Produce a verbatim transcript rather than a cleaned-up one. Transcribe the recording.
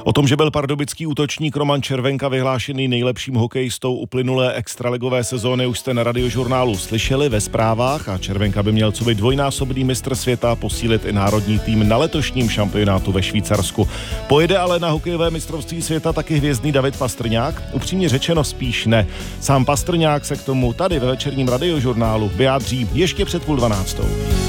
O tom, že byl pardubický útočník Roman Červenka vyhlášený nejlepším hokejistou uplynulé extraligové sezóny, už jste na Radiožurnálu slyšeli ve zprávách a Červenka by měl coby dvojnásobný mistr světa posílit i národní tým na letošním šampionátu ve Švýcarsku. Pojede ale na hokejové mistrovství světa taky hvězdný David Pastrňák? Upřímně řečeno spíš ne. Sám Pastrňák se k tomu tady ve večerním Radiožurnálu vyjádří ještě před půl dvanáctou.